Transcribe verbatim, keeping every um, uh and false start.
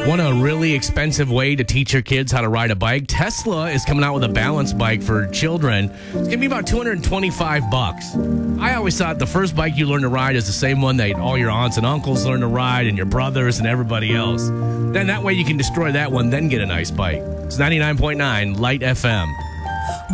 Want a really expensive way to teach your kids how to ride a bike? Tesla is coming out with a balance bike for children. It's going to be about two hundred twenty-five bucks. I always thought the first bike you learn to ride is the same one that all your aunts and uncles learn to ride and your brothers and everybody else. Then that way you can destroy that one, then get a nice bike. It's ninety-nine point nine Light F M.